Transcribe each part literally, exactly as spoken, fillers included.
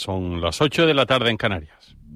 Son las ocho de la tarde en Canarias.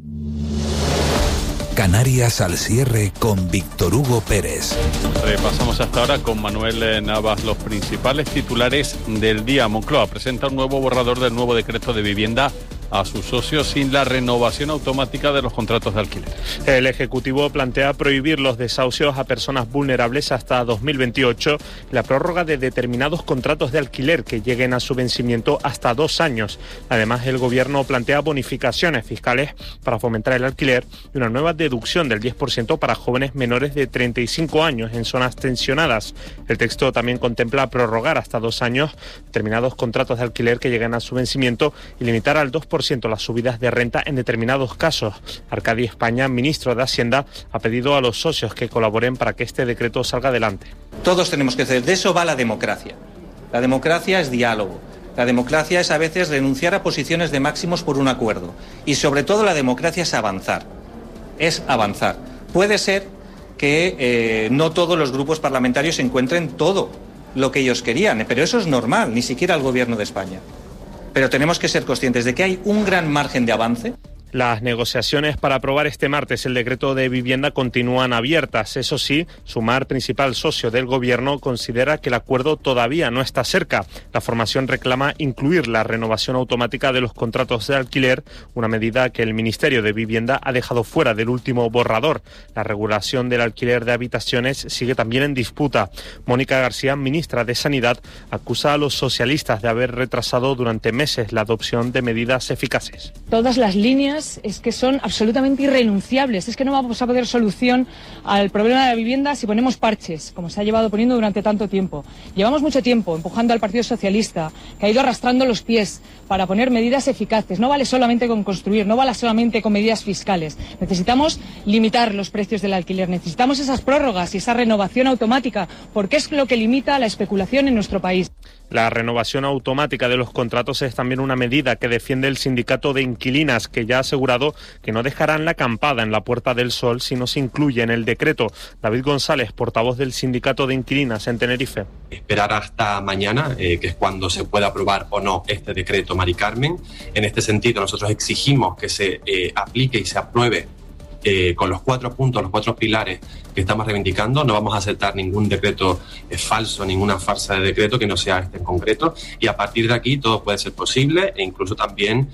Canarias al cierre con Víctor Hugo Pérez. Repasamos hasta ahora con Manuel Navas los principales titulares del día. Moncloa presenta un nuevo borrador del nuevo decreto de vivienda a sus socios sin la renovación automática de los contratos de alquiler. El Ejecutivo plantea prohibir los desahucios a personas vulnerables hasta dos mil veintiocho, la prórroga de determinados contratos de alquiler que lleguen a su vencimiento hasta dos años. Además, el Gobierno plantea bonificaciones fiscales para fomentar el alquiler y una nueva deducción del diez por ciento para jóvenes menores de treinta y cinco años en zonas tensionadas. El texto también contempla prorrogar hasta dos años determinados contratos de alquiler que lleguen a su vencimiento y limitar al dos por ciento las subidas de renta en determinados casos. Arcadi España, ministro de Hacienda, ha pedido a los socios que colaboren para que este decreto salga adelante. Todos tenemos que hacer, de eso va la democracia. La democracia es diálogo. La democracia es a veces renunciar a posiciones de máximos por un acuerdo. Y sobre todo la democracia es avanzar. Es avanzar. Puede ser que eh, no todos los grupos parlamentarios encuentren todo lo que ellos querían, pero eso es normal, ni siquiera el Gobierno de España. Pero tenemos que ser conscientes de que hay un gran margen de avance. Las negociaciones para aprobar este martes el decreto de vivienda continúan abiertas. Eso sí, Sumar, principal socio del Gobierno, considera que el acuerdo todavía no está cerca. La formación reclama incluir la renovación automática de los contratos de alquiler, una medida que el Ministerio de Vivienda ha dejado fuera del último borrador. La regulación del alquiler de habitaciones sigue también en disputa. Mónica García, ministra de Sanidad, acusa a los socialistas de haber retrasado durante meses la adopción de medidas eficaces. Todas las líneas es que son absolutamente irrenunciables. Es que no vamos a poder solución al problema de la vivienda si ponemos parches, como se ha llevado poniendo durante tanto tiempo. Llevamos mucho tiempo empujando al Partido Socialista, que ha ido arrastrando los pies para poner medidas eficaces. No vale solamente con construir, no vale solamente con medidas fiscales. Necesitamos limitar los precios del alquiler, necesitamos esas prórrogas y esa renovación automática, porque es lo que limita la especulación en nuestro país. La renovación automática de los contratos es también una medida que defiende el sindicato de inquilinas, que ya ha asegurado que no dejarán la acampada en la Puerta del Sol si no se incluye en el decreto. David González, portavoz del sindicato de inquilinas en Tenerife. Esperar hasta mañana, eh, que es cuando se pueda aprobar o no este decreto, Mari Carmen. En este sentido, nosotros exigimos que se eh, aplique y se apruebe Eh, con los cuatro puntos, los cuatro pilares que estamos reivindicando. No vamos a aceptar ningún decreto eh, falso, ninguna farsa de decreto que no sea este en concreto, y a partir de aquí todo puede ser posible e incluso también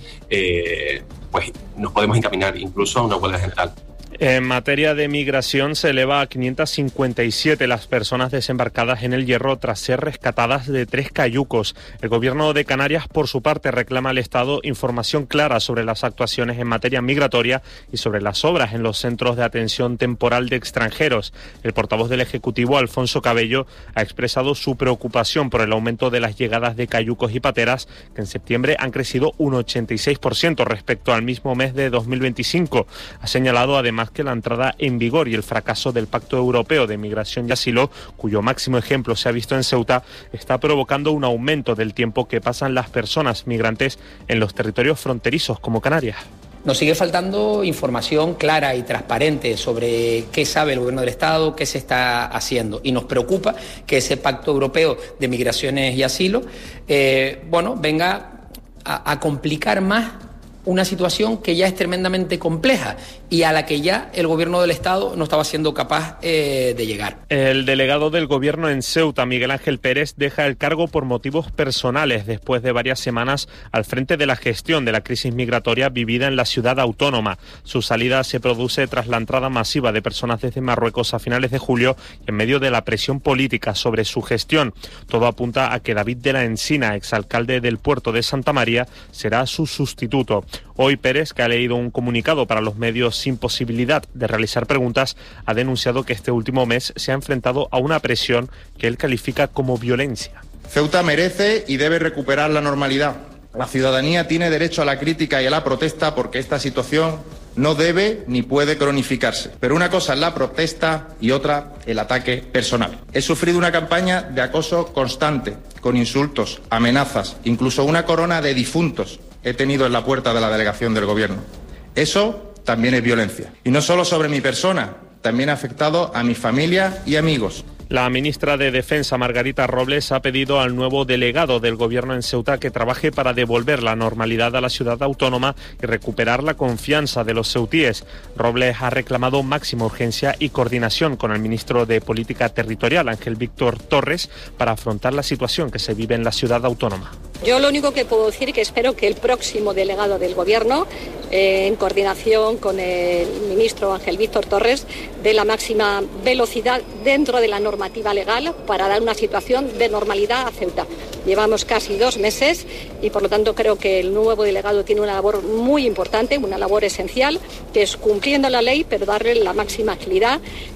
eh, pues nos podemos encaminar incluso a una huelga general. En materia de migración, se eleva a quinientas cincuenta y siete las personas desembarcadas en el Hierro tras ser rescatadas de tres cayucos. El Gobierno de Canarias, por su parte, reclama al Estado información clara sobre las actuaciones en materia migratoria y sobre las obras en los centros de atención temporal de extranjeros. El portavoz del Ejecutivo, Alfonso Cabello, ha expresado su preocupación por el aumento de las llegadas de cayucos y pateras, que en septiembre han crecido un ochenta y seis por ciento respecto al mismo mes de dos mil veinticinco. Ha señalado además que la entrada en vigor y el fracaso del Pacto Europeo de Migración y Asilo, cuyo máximo ejemplo se ha visto en Ceuta, está provocando un aumento del tiempo que pasan las personas migrantes en los territorios fronterizos como Canarias. Nos sigue faltando información clara y transparente sobre qué sabe el Gobierno del Estado, qué se está haciendo. Y nos preocupa que ese Pacto Europeo de Migraciones y Asilo eh, bueno, venga a, a complicar más una situación que ya es tremendamente compleja y a la que ya el Gobierno del Estado no estaba siendo capaz eh, de llegar. El delegado del Gobierno en Ceuta, Miguel Ángel Pérez, deja el cargo por motivos personales después de varias semanas al frente de la gestión de la crisis migratoria vivida en la ciudad autónoma. Su salida se produce tras la entrada masiva de personas desde Marruecos a finales de julio y en medio de la presión política sobre su gestión. Todo apunta a que David de la Encina, exalcalde del puerto de Santa María, será su sustituto. Hoy Pérez, que ha leído un comunicado para los medios sin posibilidad de realizar preguntas, ha denunciado que este último mes se ha enfrentado a una presión que él califica como violencia. Ceuta merece y debe recuperar la normalidad. La ciudadanía tiene derecho a la crítica y a la protesta porque esta situación no debe ni puede cronificarse. Pero una cosa es la protesta y otra el ataque personal. He sufrido una campaña de acoso constante, con insultos, amenazas, incluso una corona de difuntos he tenido en la puerta de la delegación del Gobierno. Eso también es violencia. Y no solo sobre mi persona, también ha afectado a mi familia y amigos. La ministra de Defensa, Margarita Robles, ha pedido al nuevo delegado del Gobierno en Ceuta que trabaje para devolver la normalidad a la ciudad autónoma y recuperar la confianza de los ceutíes. Robles ha reclamado máxima urgencia y coordinación con el ministro de Política Territorial, Ángel Víctor Torres, para afrontar la situación que se vive en la ciudad autónoma. Yo lo único que puedo decir es que espero que el próximo delegado del Gobierno, eh, en coordinación con el ministro Ángel Víctor Torres, dé la máxima velocidad dentro de la normativa legal para dar una situación de normalidad a Ceuta. Llevamos casi dos meses y por lo tanto creo que el nuevo delegado tiene una labor muy importante, una labor esencial, que es cumpliendo la ley pero darle la máxima agilidad,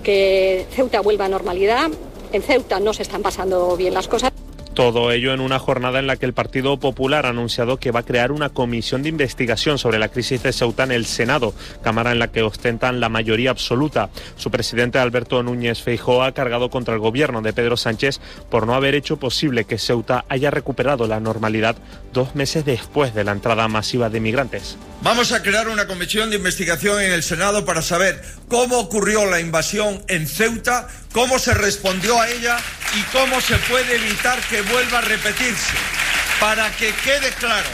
que Ceuta vuelva a normalidad. En Ceuta no se están pasando bien las cosas. Todo ello en una jornada en la que el Partido Popular ha anunciado que va a crear una comisión de investigación sobre la crisis de Ceuta en el Senado, cámara en la que ostentan la mayoría absoluta. Su presidente, Alberto Núñez Feijóo, ha cargado contra el gobierno de Pedro Sánchez por no haber hecho posible que Ceuta haya recuperado la normalidad dos meses después de la entrada masiva de migrantes. Vamos a crear una comisión de investigación en el Senado para saber cómo ocurrió la invasión en Ceuta, cómo se respondió a ella y cómo se puede evitar que vuelva a repetirse. Para que quede claro,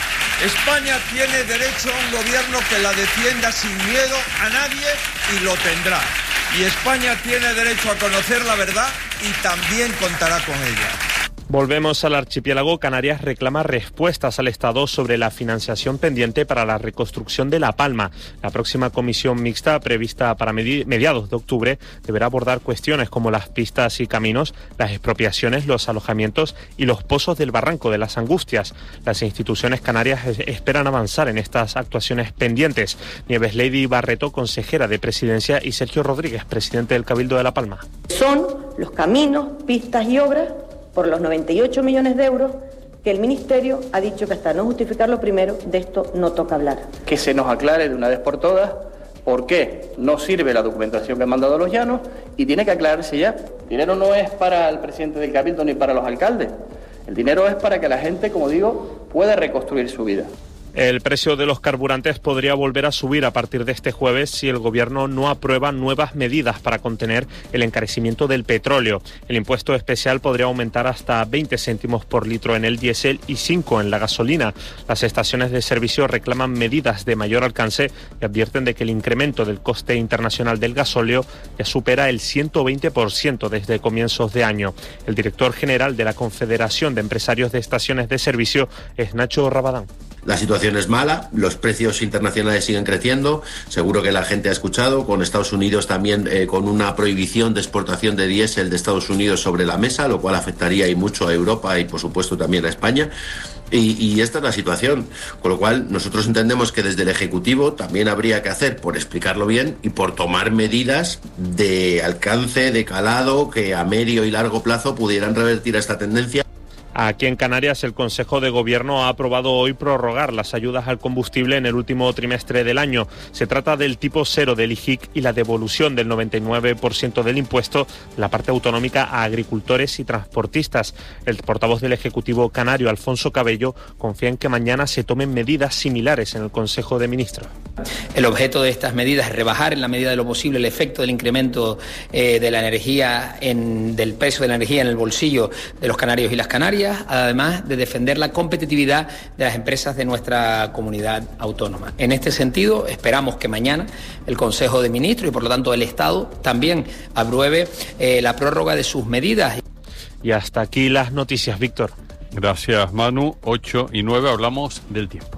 España tiene derecho a un gobierno que la defienda sin miedo a nadie y lo tendrá. Y España tiene derecho a conocer la verdad y también contará con ella. Volvemos al archipiélago. Canarias reclama respuestas al Estado sobre la financiación pendiente para la reconstrucción de La Palma. La próxima comisión mixta, prevista para mediados de octubre, deberá abordar cuestiones como las pistas y caminos, las expropiaciones, los alojamientos y los pozos del Barranco de las Angustias. Las instituciones canarias esperan avanzar en estas actuaciones pendientes. Nieves Lady Barreto, consejera de Presidencia, y Sergio Rodríguez, presidente del Cabildo de La Palma. Son los caminos, pistas y obras por los noventa y ocho millones de euros que el Ministerio ha dicho que hasta no justificarlo primero, de esto no toca hablar. Que se nos aclare de una vez por todas por qué no sirve la documentación que han mandado a los llanos y tiene que aclararse ya. El dinero no es para el presidente del Cabildo ni para los alcaldes. El dinero es para que la gente, como digo, pueda reconstruir su vida. El precio de los carburantes podría volver a subir a partir de este jueves si el Gobierno no aprueba nuevas medidas para contener el encarecimiento del petróleo. El impuesto especial podría aumentar hasta veinte céntimos por litro en el diésel y cinco en la gasolina. Las estaciones de servicio reclaman medidas de mayor alcance y advierten de que el incremento del coste internacional del gasóleo ya supera el ciento veinte por ciento desde comienzos de año. El director general de la Confederación de Empresarios de Estaciones de Servicio es Nacho Rabadán. La situación es mala, los precios internacionales siguen creciendo, seguro que la gente ha escuchado, con Estados Unidos también eh, con una prohibición de exportación de diésel de Estados Unidos sobre la mesa, lo cual afectaría y mucho a Europa y por supuesto también a España. Y, y esta es la situación, con lo cual nosotros entendemos que desde el Ejecutivo también habría que hacer, por explicarlo bien y por tomar medidas de alcance, de calado, que a medio y largo plazo pudieran revertir esta tendencia. Aquí en Canarias, el Consejo de Gobierno ha aprobado hoy prorrogar las ayudas al combustible en el último trimestre del año. Se trata del tipo cero del I G I C y la devolución del noventa y nueve por ciento del impuesto, la parte autonómica, a agricultores y transportistas. El portavoz del Ejecutivo canario, Alfonso Cabello, confía en que mañana se tomen medidas similares en el Consejo de Ministros. El objeto de estas medidas es rebajar en la medida de lo posible el efecto del incremento eh, de la energía, en, del precio de la energía en el bolsillo de los canarios y las canarias, además de defender la competitividad de las empresas de nuestra comunidad autónoma. En este sentido, esperamos que mañana el Consejo de Ministros y por lo tanto el Estado también apruebe eh, la prórroga de sus medidas. Y hasta aquí las noticias, Víctor. Gracias, Manu. ocho y nueve, hablamos del tiempo.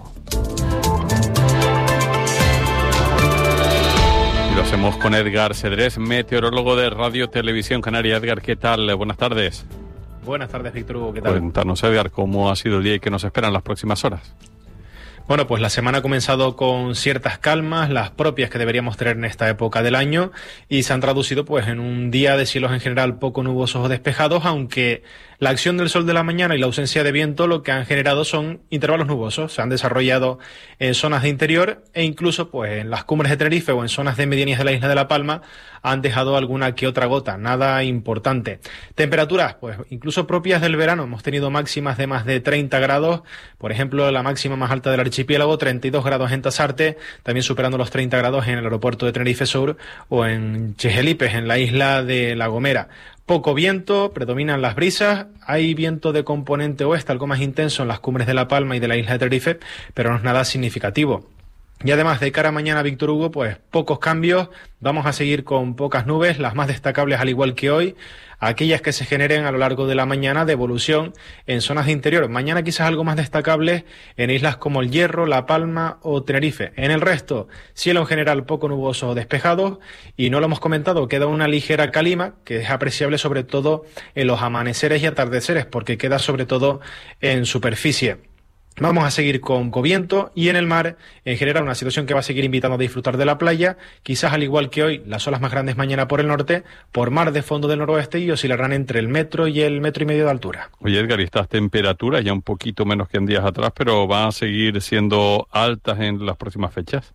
Y lo hacemos con Edgar Cedrés, meteorólogo de Radio Televisión Canaria. Edgar, ¿qué tal? Buenas tardes. Buenas tardes, Víctor Hugo, ¿qué tal? Cuéntanos, Edgar, cómo ha sido el día y qué nos esperan las próximas horas. Bueno, pues la semana ha comenzado con ciertas calmas, las propias que deberíamos tener en esta época del año, y se han traducido pues en un día de cielos en general poco nubosos o despejados, aunque la acción del sol de la mañana y la ausencia de viento lo que han generado son intervalos nubosos. Se han desarrollado en zonas de interior e incluso pues en las cumbres de Tenerife o en zonas de medianías de la isla de La Palma han dejado alguna que otra gota, nada importante. Temperaturas, pues incluso propias del verano. Hemos tenido máximas de más de treinta grados, por ejemplo la máxima más alta del archipiélago, treinta y dos grados en Tasarte, también superando los treinta grados en el aeropuerto de Tenerife Sur o en Chejelipes, en la isla de La Gomera. Poco viento, predominan las brisas, hay viento de componente oeste, algo más intenso en las cumbres de La Palma y de la isla de Tenerife, pero no es nada significativo. Y además, de cara a mañana, Víctor Hugo, pues pocos cambios, vamos a seguir con pocas nubes, las más destacables al igual que hoy, aquellas que se generen a lo largo de la mañana de evolución en zonas de interior. Mañana quizás algo más destacable en islas como El Hierro, La Palma o Tenerife. En el resto, cielo en general poco nuboso o despejado, y no lo hemos comentado, queda una ligera calima que es apreciable sobre todo en los amaneceres y atardeceres, porque queda sobre todo en superficie. Vamos a seguir con viento y en el mar, en general, una situación que va a seguir invitando a disfrutar de la playa. Quizás al igual que hoy, las olas más grandes mañana por el norte, por mar de fondo del noroeste, y oscilarán entre el metro y el metro y medio de altura. Oye, Edgar, y estas temperaturas ya un poquito menos que en días atrás, pero van a seguir siendo altas en las próximas fechas.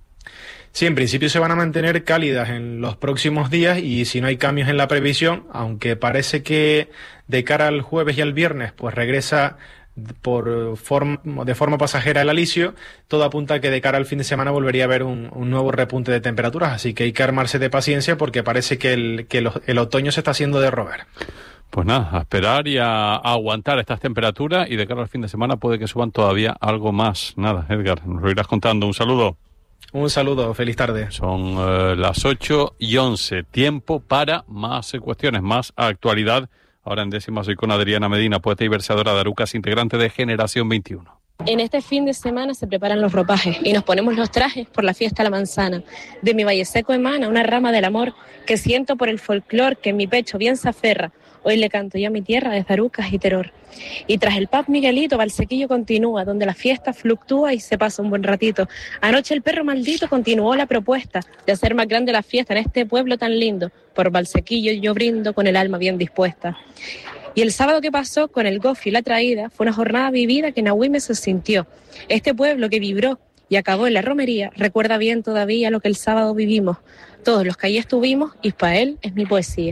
Sí, en principio se van a mantener cálidas en los próximos días, y si no hay cambios en la previsión, aunque parece que de cara al jueves y al viernes, pues regresa por forma, de forma pasajera el alisio, todo apunta a que de cara al fin de semana volvería a haber un, un nuevo repunte de temperaturas, así que hay que armarse de paciencia porque parece que el, que el, el otoño se está haciendo de rogar. Pues nada, a esperar y a, a aguantar estas temperaturas, y de cara al fin de semana puede que suban todavía algo más. Nada, Edgar, nos lo irás contando. Un saludo. Un saludo, feliz tarde. Son eh, las ocho y once, tiempo para más eh, cuestiones, más actualidad. Ahora en décima soy con Adriana Medina, poeta y versadora de Arucas, integrante de Generación veintiuno. En este fin de semana se preparan los ropajes y nos ponemos los trajes por la fiesta a la manzana. De mi valle seco emana una rama del amor que siento por el folclor que en mi pecho bien se aferra. Hoy le canto yo a mi tierra desde Arucas y Teror. Y tras el pub Miguelito, Valsequillo continúa, donde la fiesta fluctúa y se pasa un buen ratito. Anoche el perro maldito continuó la propuesta de hacer más grande la fiesta en este pueblo tan lindo. Por Valsequillo yo brindo con el alma bien dispuesta. Y el sábado que pasó con el gofi y la traída fue una jornada vivida que en Agüime se sintió. Este pueblo que vibró y acabó en la romería recuerda bien todavía lo que el sábado vivimos. Todos los que allí estuvimos, y para él es mi poesía.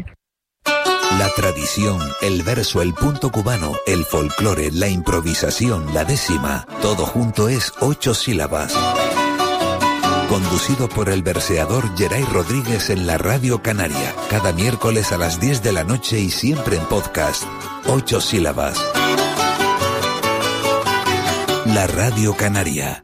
La tradición, el verso, el punto cubano, el folclore, la improvisación, la décima, todo junto es ocho sílabas. Conducido por el verseador Geray Rodríguez en la Radio Canaria, cada miércoles a las diez de la noche y siempre en podcast. Ocho sílabas. La Radio Canaria.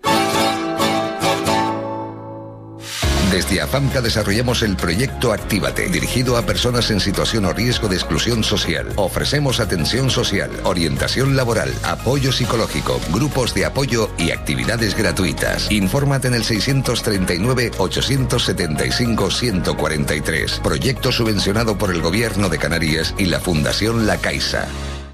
Desde AFAMCA desarrollamos el proyecto Actívate, dirigido a personas en situación o riesgo de exclusión social. Ofrecemos atención social, orientación laboral, apoyo psicológico, grupos de apoyo y actividades gratuitas. Infórmate en el seiscientos treinta y nueve, ochocientos setenta y cinco, ciento cuarenta y tres. Proyecto subvencionado por el Gobierno de Canarias y la Fundación La Caixa.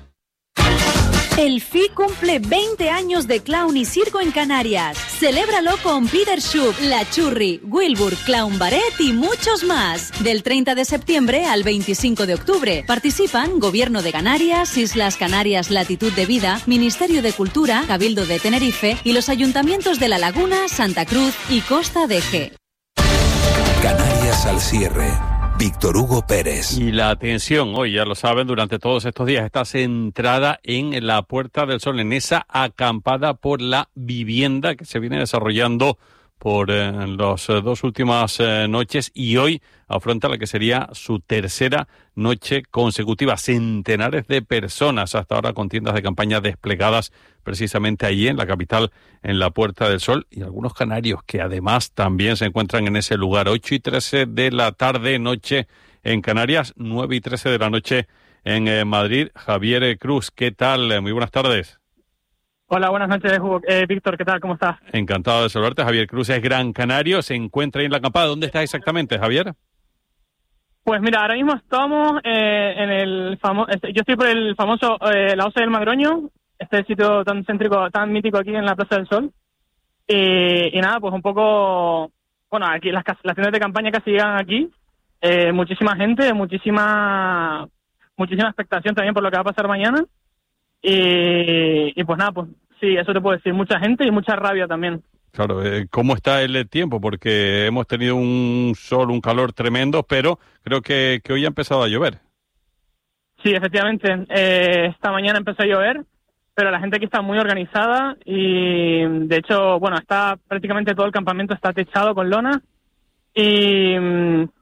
El F I cumple veinte años de clown y circo en Canarias. Celébralo con Peter Schupp, La Churri, Wilbur, Clown Ballet y muchos más. Del treinta de septiembre al veinticinco de octubre. Participan Gobierno de Canarias, Islas Canarias Latitud de Vida, Ministerio de Cultura, Cabildo de Tenerife y los ayuntamientos de La Laguna, Santa Cruz y Costa de G. Canarias al cierre. Víctor Hugo Pérez. Y la atención, hoy ya lo saben, durante todos estos días está centrada en la Puerta del Sol, en esa acampada por la vivienda que se viene desarrollando por eh, las eh, dos últimas eh, noches, y hoy afronta la que sería su tercera noche consecutiva. Centenares de personas hasta ahora con tiendas de campaña desplegadas precisamente allí en la capital, en la Puerta del Sol, y algunos canarios que además también se encuentran en ese lugar. Ocho y trece de la tarde, noche en Canarias, nueve y trece de la noche en eh, Madrid. Javier Cruz, ¿qué tal? Eh, muy buenas tardes. Hola, buenas noches, Hugo. Eh, Víctor, ¿qué tal? ¿Cómo estás? Encantado de saludarte. Javier Cruz es gran canario, se encuentra ahí en la acampada. ¿Dónde estás exactamente, Javier? Pues mira, ahora mismo estamos eh, en el famoso... Yo estoy por el famoso eh, La Osa del Madroño, este sitio tan céntrico, tan mítico aquí en la Plaza del Sol. Y, y nada, pues un poco... Bueno, aquí las, las tiendas de campaña casi llegan aquí. Eh, muchísima gente, muchísima muchísima expectación también por lo que va a pasar mañana. Y, y pues nada, pues sí, eso te puedo decir, mucha gente y mucha rabia también. Claro, eh, ¿cómo está el tiempo? Porque hemos tenido un sol, un calor tremendo, pero creo que, que hoy ha empezado a llover. Sí, efectivamente, eh, esta mañana empezó a llover, pero la gente aquí está muy organizada y de hecho, bueno, está prácticamente todo el campamento está techado con lona y,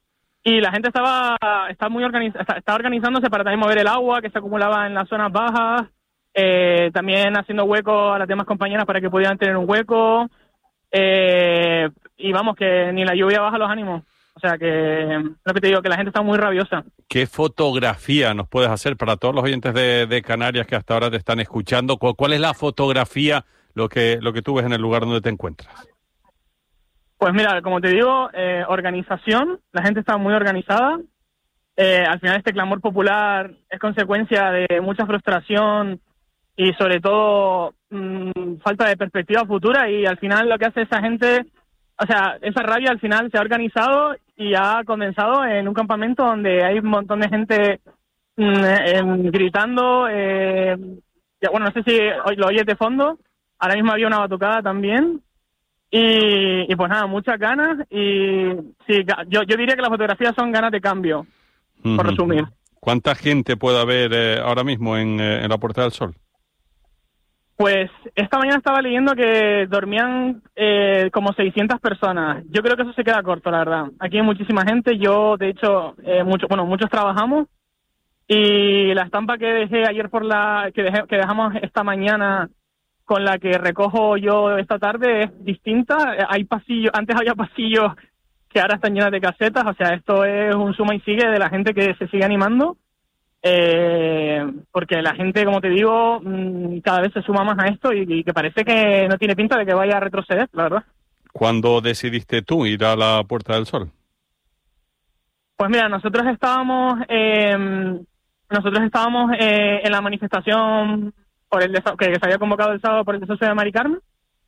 y la gente estaba está muy organiz- está, está organizándose para también mover el agua que se acumulaba en las zonas bajas, eh, también haciendo hueco a las demás compañeras para que pudieran tener un hueco, eh, y vamos, que ni la lluvia baja los ánimos. O sea que, lo que te digo, que la gente está muy rabiosa. ¿Qué fotografía nos puedes hacer para todos los oyentes de, de Canarias que hasta ahora te están escuchando? ¿Cuál, cuál es la fotografía, lo que, lo que tú ves en el lugar donde te encuentras? Pues mira, como te digo, eh, organización, la gente está muy organizada. Eh, al final este clamor popular es consecuencia de mucha frustración y sobre todo mmm, falta de perspectiva futura, y al final lo que hace esa gente, o sea, esa rabia al final se ha organizado y ha condensado en un campamento donde hay un montón de gente mmm, eh, gritando, eh, ya, bueno, no sé si lo oyes de fondo, ahora mismo había una batucada también. Y, y pues nada, muchas ganas, y sí, yo, yo diría que las fotografías son ganas de cambio, uh-huh. por resumir. ¿Cuánta gente puede haber eh, ahora mismo en, eh, en la Puerta del Sol? Pues esta mañana estaba leyendo que dormían eh, como seiscientas personas. Yo creo que eso se queda corto, la verdad. Aquí hay muchísima gente, yo de hecho, eh, mucho, bueno, muchos trabajamos, y la estampa que dejé ayer por la, que, dejé, que dejamos esta mañana con la que recojo yo esta tarde es distinta. Hay pasillos, antes había pasillos que ahora están llenos de casetas, o sea, esto es un suma y sigue de la gente que se sigue animando, eh, porque la gente, como te digo, cada vez se suma más a esto, y, y que parece que no tiene pinta de que vaya a retroceder, la verdad. ¿Cuándo decidiste tú ir a la Puerta del Sol? Pues mira, nosotros estábamos, eh, nosotros estábamos eh, en la manifestación por el desa- que se había convocado el sábado por el desahucio de Mari Carmen,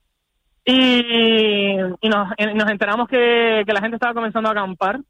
y, y nos, nos enteramos que, que la gente estaba comenzando a acampar,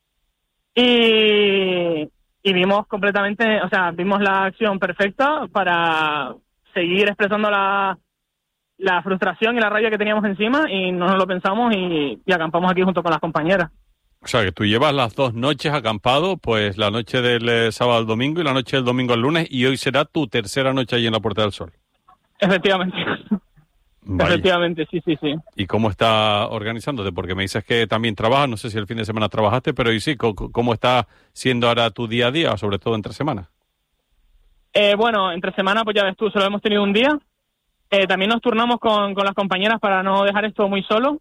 y, y vimos completamente, o sea, vimos la acción perfecta para seguir expresando la, la frustración y la rabia que teníamos encima, y no nos lo pensamos y, y acampamos aquí junto con las compañeras. O sea, que tú llevas las dos noches acampado, pues la noche del eh, sábado al domingo y la noche del domingo al lunes, y hoy será tu tercera noche allí en la Puerta del Sol. Efectivamente. Vaya. Efectivamente, sí, sí, sí. ¿Y cómo está organizándote? Porque me dices que también trabajas, no sé si el fin de semana trabajaste, pero y sí, ¿cómo está siendo ahora tu día a día, sobre todo entre semana? Eh, bueno, entre semana, pues ya ves tú, solo hemos tenido un día. Eh, también nos turnamos con, con las compañeras para no dejar esto muy solo.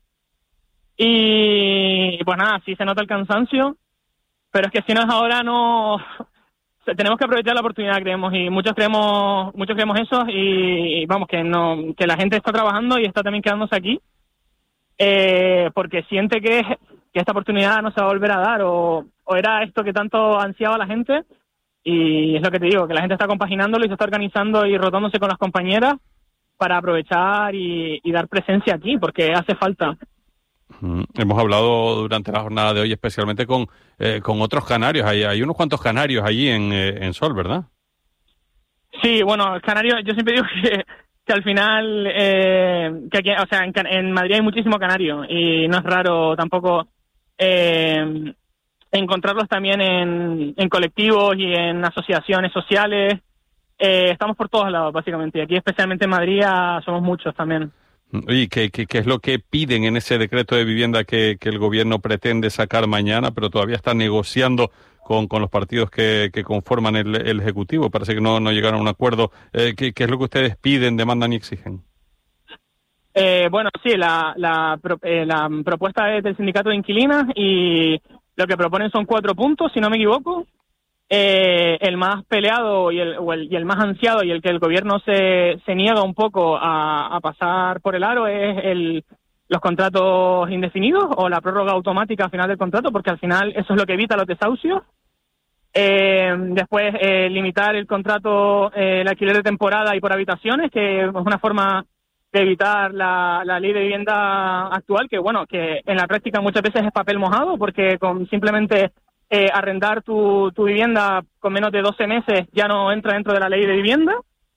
Y pues nada, sí se nota el cansancio, pero es que si no es ahora, no... Tenemos que aprovechar la oportunidad, creemos, y muchos creemos muchos creemos eso, y vamos, que no que la gente está trabajando y está también quedándose aquí, eh, porque siente que, que esta oportunidad no se va a volver a dar, o, o era esto que tanto ansiaba la gente, y es lo que te digo, que la gente está compaginándolo y se está organizando y rotándose con las compañeras para aprovechar y, y dar presencia aquí, porque hace falta. Mm, hemos hablado durante la jornada de hoy especialmente con eh, con otros canarios. Hay, hay unos cuantos canarios allí en, eh, en Sol, ¿verdad? Sí, bueno, canarios, yo siempre digo que, que al final, eh, que aquí, o sea, en, en Madrid hay muchísimo canario, y no es raro tampoco eh, encontrarlos también en, en colectivos y en asociaciones sociales. Eh, estamos por todos lados, básicamente, y aquí especialmente en Madrid somos muchos también. Oye, ¿qué, qué, ¿qué es lo que piden en ese decreto de vivienda que, que el gobierno pretende sacar mañana, pero todavía está negociando con, con los partidos que, que conforman el, el Ejecutivo? Parece que no, no llegaron a un acuerdo. Eh, ¿qué, ¿Qué es lo que ustedes piden, demandan y exigen? Eh, bueno, sí, la, la, eh, la propuesta es del sindicato de inquilinas, y lo que proponen son cuatro puntos, si no me equivoco. Eh, el más peleado y el, o el, y el más ansiado, y el que el gobierno se, se niega un poco a, a pasar por el aro, es el, los contratos indefinidos o la prórroga automática al final del contrato, porque al final eso es lo que evita los desahucios. Eh, después, eh, limitar el contrato, eh, el alquiler de temporada y por habitaciones, que es una forma de evitar la, la ley de vivienda actual, que bueno, que en la práctica muchas veces es papel mojado, porque con simplemente Eh, arrendar tu, tu vivienda con menos de doce meses ya no entra dentro de la ley de vivienda.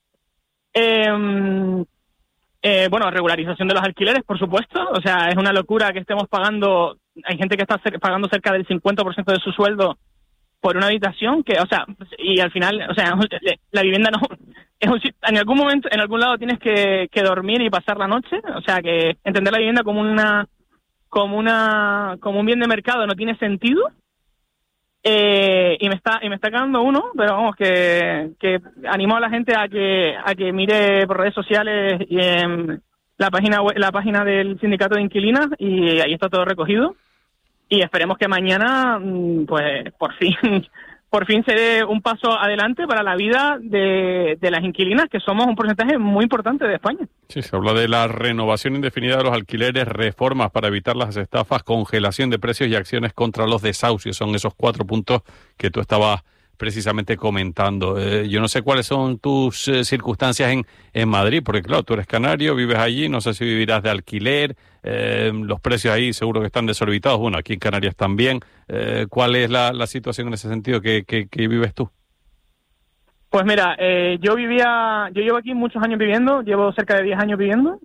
Eh, eh, bueno, regularización de los alquileres, por supuesto. O sea, es una locura que estemos pagando, hay gente que está cer- pagando cerca del cincuenta por ciento de su sueldo por una habitación, que, o sea, y al final, o sea, la vivienda no, es un, en algún momento, en algún lado tienes que, que dormir y pasar la noche. O sea, que entender la vivienda como una, como una, como un bien de mercado no tiene sentido. Eh, y me está y me está quedando uno, pero vamos, que, que animo a la gente a que a que mire por redes sociales y en la página web, la página del sindicato de inquilinas, y ahí está todo recogido. Y esperemos que mañana, pues, por fin por fin se dé un paso adelante para la vida de, de las inquilinas, que somos un porcentaje muy importante de España. Sí, se habla de la renovación indefinida de los alquileres, reformas para evitar las estafas, congelación de precios y acciones contra los desahucios. Son esos cuatro puntos que tú estabas precisamente comentando. Eh, yo no sé cuáles son tus eh, circunstancias en, en Madrid, porque claro, tú eres canario, vives allí, no sé si vivirás de alquiler, eh, los precios ahí seguro que están desorbitados, bueno, aquí en Canarias también. Eh, ¿Cuál es la, la situación en ese sentido que, que, que vives tú? Pues mira, eh, yo vivía, yo llevo aquí muchos años viviendo, llevo cerca de diez años viviendo.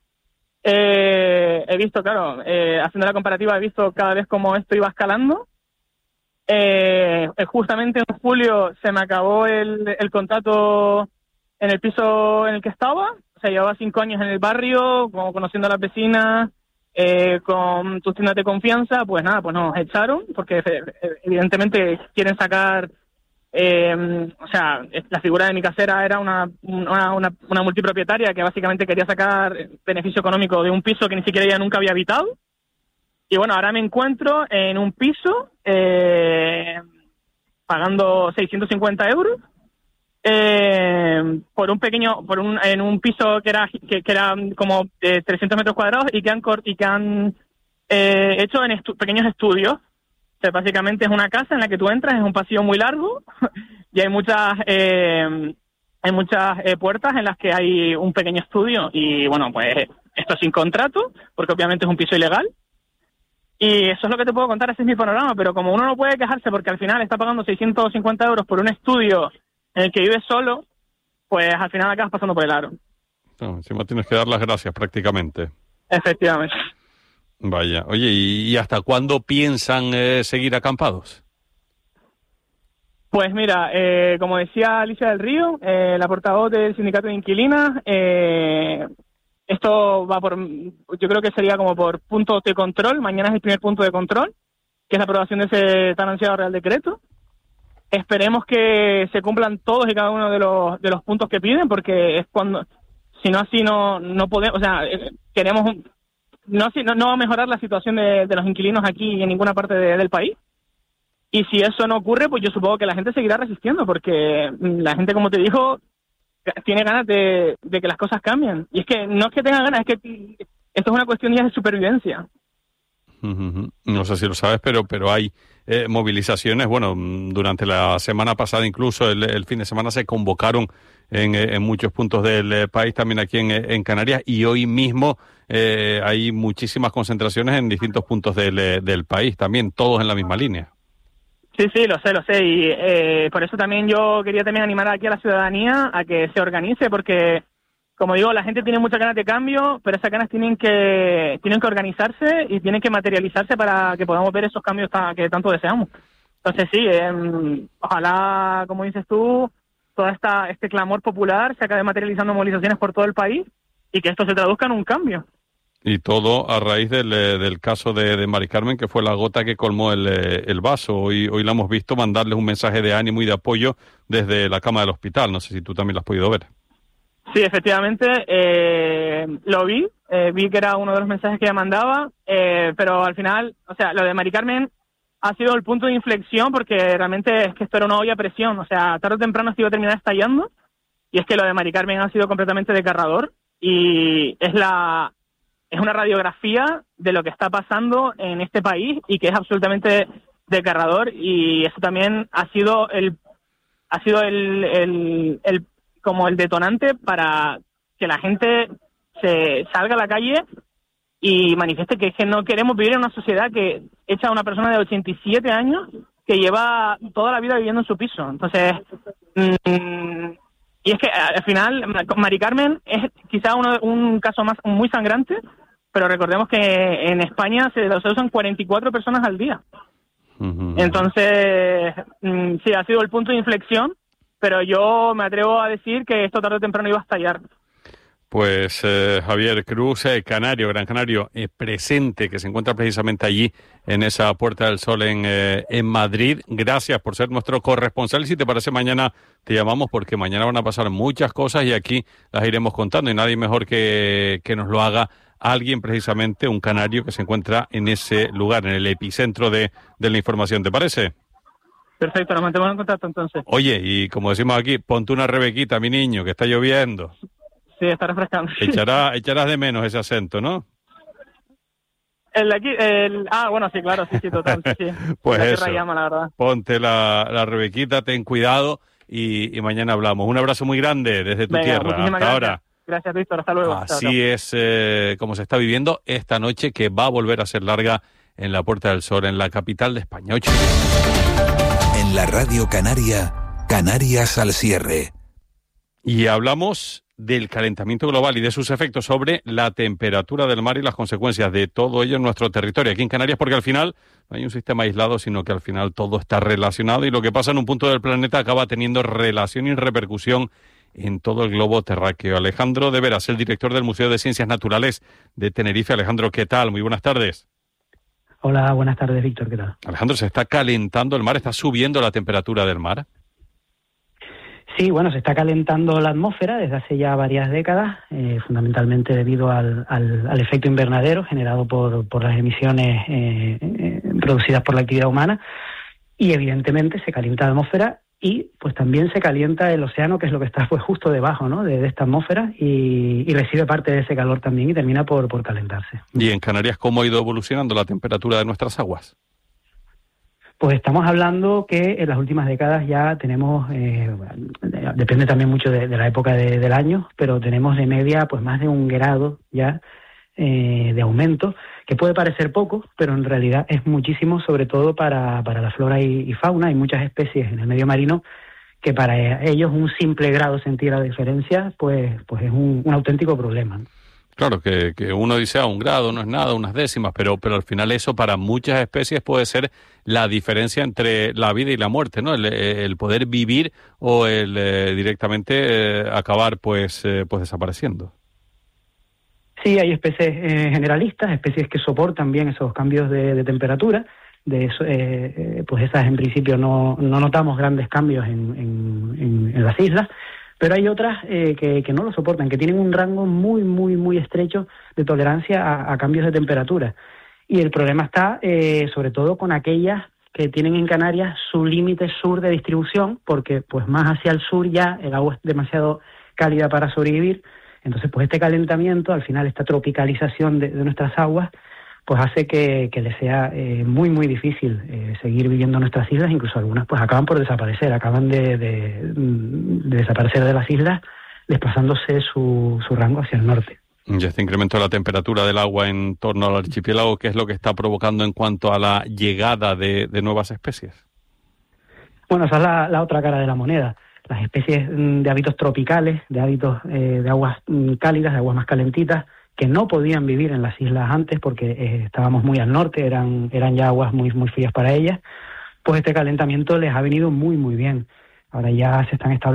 Eh, he visto, claro, eh, haciendo la comparativa, he visto cada vez cómo esto iba escalando. Eh, justamente en julio se me acabó el, el contrato en el piso en el que estaba. O sea, llevaba cinco años en el barrio, como conociendo a las vecinas, eh, con tus tiendas de confianza. Pues nada, pues nos echaron, porque evidentemente quieren sacar, eh, o sea, la figura de mi casera era una, una, una, una multipropietaria que básicamente quería sacar beneficio económico de un piso que ni siquiera ella nunca había habitado. Y bueno, ahora me encuentro en un piso eh, pagando seiscientos cincuenta euros eh, por un pequeño, por un en un piso que era que, que era como de trescientos metros cuadrados y que han y que han eh, hecho en estu- pequeños estudios. O sea, básicamente es una casa en la que tú entras, es un pasillo muy largo y hay muchas eh, hay muchas eh, puertas en las que hay un pequeño estudio. Y bueno, pues esto sin contrato, porque obviamente es un piso ilegal. Y eso es lo que te puedo contar, ese es mi panorama, pero como uno no puede quejarse porque al final está pagando seiscientos cincuenta euros por un estudio en el que vive solo, pues al final acabas pasando por el aro. No, encima tienes que dar las gracias prácticamente. Efectivamente. Vaya, oye, ¿y, y hasta cuándo piensan eh, seguir acampados? Pues mira, eh, como decía Alicia del Río, eh, la portavoz del sindicato de inquilinas, eh, esto va por, yo creo que sería como por puntos de control. Mañana es el primer punto de control, que es la aprobación de ese tan ansiado Real Decreto. Esperemos que se cumplan todos y cada uno de los de los puntos que piden, porque es cuando, si no así no no podemos, o sea, queremos, un, no así no, no va a mejorar la situación de, de los inquilinos aquí en ninguna parte de, del país. Y si eso no ocurre, pues yo supongo que la gente seguirá resistiendo, porque la gente, como te digo, tiene ganas de, de que las cosas cambien. Y es que no es que tenga ganas, es que esto es una cuestión ya de supervivencia. Uh-huh. No sé si lo sabes, pero pero hay eh, movilizaciones. Bueno, durante la semana pasada, incluso el, el fin de semana, se convocaron en, en muchos puntos del eh, país, también aquí en, en Canarias, y hoy mismo eh, hay muchísimas concentraciones en distintos puntos del, del país, también todos en la misma línea. Sí, sí, lo sé, lo sé, y eh, por eso también yo quería también animar aquí a la ciudadanía a que se organice, porque, como digo, la gente tiene muchas ganas de cambio, pero esas ganas tienen que tienen que organizarse y tienen que materializarse para que podamos ver esos cambios ta- que tanto deseamos. Entonces sí, eh, ojalá, como dices tú, todo esta este clamor popular se acabe materializando en movilizaciones por todo el país y que esto se traduzca en un cambio. Y todo a raíz del, del caso de, de Mari Carmen, que fue la gota que colmó el, el vaso. Hoy, hoy la hemos visto mandarles un mensaje de ánimo y de apoyo desde la cama del hospital. No sé si tú también lo has podido ver. Sí, efectivamente, eh, lo vi. Eh, vi que era uno de los mensajes que ella mandaba, eh, pero al final, o sea, lo de Mari Carmen ha sido el punto de inflexión, porque realmente es que esto era una olla a presión. O sea, tarde o temprano esto iba a terminar estallando. Y es que lo de Mari Carmen ha sido completamente desgarrador. Y es la... es una radiografía de lo que está pasando en este país y que es absolutamente desgarrador, y eso también ha sido el ha sido el, el, el como el detonante para que la gente se salga a la calle y manifieste que es que no queremos vivir en una sociedad que echa a una persona de ochenta y siete años que lleva toda la vida viviendo en su piso. Entonces, mmm, y es que al final Mari Carmen es quizá uno, un caso más muy sangrante, pero recordemos que en España se los usan cuarenta y cuatro personas al día. Uh-huh. Entonces, mmm, sí, ha sido el punto de inflexión, pero yo me atrevo a decir que esto tarde o temprano iba a estallar. Pues eh, Javier Cruz, eh, canario, gran canario, eh, presente, que se encuentra precisamente allí en esa Puerta del Sol en, eh, en Madrid. Gracias por ser nuestro corresponsal. Y si te parece, mañana te llamamos porque mañana van a pasar muchas cosas y aquí las iremos contando. Y nadie mejor que, que nos lo haga alguien, precisamente un canario que se encuentra en ese lugar, en el epicentro de, de la información. ¿Te parece? Perfecto, nos mantenemos en contacto entonces. Oye, y como decimos aquí, ponte una rebequita, mi niño, que está lloviendo. Sí, está refrescando. Echará, echarás de menos ese acento, ¿no? El de aquí, el... Ah, bueno, sí, claro, sí, sí, total, sí. Pues la eso, llama, la verdad. Ponte la, la rebequita, ten cuidado y, y mañana hablamos. Un abrazo muy grande desde tu Venga, tierra. Hasta gracias. ahora. Gracias, Víctor, hasta luego. Así chao, chao. es eh, como se está viviendo esta noche, que va a volver a ser larga en la Puerta del Sol, en la capital de España. Ocho. En la Radio Canaria, Canarias al cierre. Y hablamos del calentamiento global y de sus efectos sobre la temperatura del mar y las consecuencias de todo ello en nuestro territorio, aquí en Canarias, porque al final no hay un sistema aislado, sino que al final todo está relacionado y lo que pasa en un punto del planeta acaba teniendo relación y repercusión en todo el globo terráqueo. Alejandro de Veras, el director del Museo de Ciencias Naturales de Tenerife. Alejandro, ¿qué tal? Muy buenas tardes. Hola, buenas tardes, Víctor, ¿qué tal? Alejandro, ¿se está calentando el mar? ¿Está subiendo la temperatura del mar? Sí, bueno, se está calentando la atmósfera desde hace ya varias décadas, eh, fundamentalmente debido al, al, al efecto invernadero generado por, por las emisiones eh, eh, producidas por la actividad humana, y evidentemente se calienta la atmósfera y pues también se calienta el océano, que es lo que está pues justo debajo, ¿no?, de, de esta atmósfera, y, y recibe parte de ese calor también y termina por, por calentarse. ¿Y en Canarias cómo ha ido evolucionando la temperatura de nuestras aguas? Pues estamos hablando que en las últimas décadas ya tenemos, eh, depende también mucho de, de la época de, del año, pero tenemos de media pues más de un grado ya eh, de aumento, que puede parecer poco, pero en realidad es muchísimo, sobre todo para, para la flora y, y fauna. Hay muchas especies en el medio marino que para ellos un simple grado centígrado de diferencia pues, pues es un, un auténtico problema, ¿no? Claro, que, que uno dice, ah, un grado no es nada, unas décimas, pero, pero al final eso para muchas especies puede ser la diferencia entre la vida y la muerte, ¿no? El, el poder vivir o el eh, directamente eh, acabar pues, eh, pues desapareciendo. Sí, hay especies eh, generalistas, especies que soportan bien esos cambios de, de temperatura. De eso, eh, pues esas en principio no, no notamos grandes cambios en, en, en, en las islas. Pero hay otras eh, que, que no lo soportan, que tienen un rango muy, muy, muy estrecho de tolerancia a, a cambios de temperatura. Y el problema está eh, sobre todo con aquellas que tienen en Canarias su límite sur de distribución, porque pues más hacia el sur ya el agua es demasiado cálida para sobrevivir. Entonces pues este calentamiento, al final esta tropicalización de, de nuestras aguas, pues hace que, que les sea eh, muy, muy difícil eh, seguir viviendo en nuestras islas. Incluso algunas pues acaban por desaparecer, acaban de, de, de desaparecer de las islas, desplazándose su, su rango hacia el norte. Y este incremento de la temperatura del agua en torno al archipiélago, ¿qué es lo que está provocando en cuanto a la llegada de, de nuevas especies? Bueno, esa es la, la otra cara de la moneda. Las especies de hábitos tropicales, de hábitos eh, de aguas cálidas, de aguas más calentitas, que no podían vivir en las islas antes porque eh, estábamos muy al norte, eran eran ya aguas muy muy frías para ellas, pues este calentamiento les ha venido muy muy bien. Ahora ya se están estableciendo